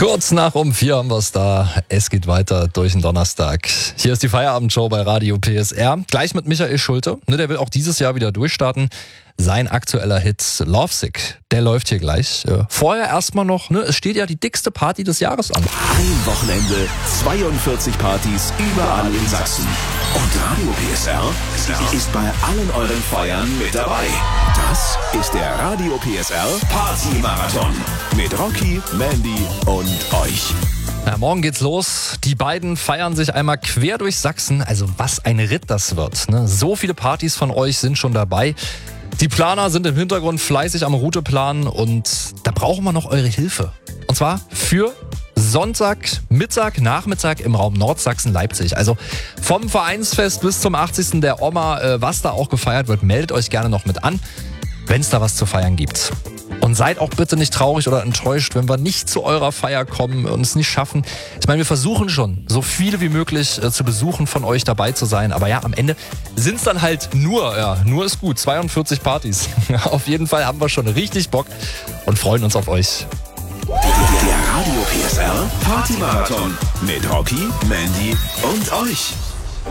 Kurz nach um 4 haben wir es da. Es geht weiter durch den Donnerstag. Hier ist die Feierabendshow bei Radio PSR. Gleich mit Michael Schulte. Der will auch dieses Jahr wieder durchstarten. Sein aktueller Hit Lovesick, der läuft hier gleich. Vorher erstmal noch, es steht ja die dickste Party des Jahres an. Ein Wochenende, 42 Partys überall in Sachsen. Und Radio PSR ist bei allen euren Feiern mit dabei. Das ist der Radio PSR Party-Marathon mit Rocky, Mandy und euch. Ja, morgen geht's los. Die beiden feiern sich einmal quer durch Sachsen. Also was ein Ritt das wird. So viele Partys von euch sind schon dabei. Die Planer sind im Hintergrund fleißig am Routeplanen und da brauchen wir noch eure Hilfe. Und zwar für Sonntag, Mittag, Nachmittag im Raum Nordsachsen-Leipzig. Also vom Vereinsfest bis zum 80. der Oma, was da auch gefeiert wird, meldet euch gerne noch mit an, wenn es da was zu feiern gibt. Und seid auch bitte nicht traurig oder enttäuscht, wenn wir nicht zu eurer Feier kommen und es nicht schaffen. Ich meine, wir versuchen schon, so viele wie möglich zu besuchen, von euch dabei zu sein. Aber ja, am Ende sind es dann halt nur ist gut, 42 Partys. Auf jeden Fall haben wir schon richtig Bock und freuen uns auf euch. Der Radio PSR Party-Marathon mit Rocky, Mandy und euch.